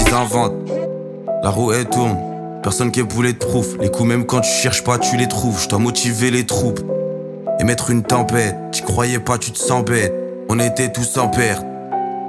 ils inventent. La roue elle tourne, personne qui est boulet de proof. Les coups même quand tu cherches pas tu les trouves. Je dois motiver les troupes et mettre une tempête. T'y croyais pas tu te sens bête. On était tous en perte,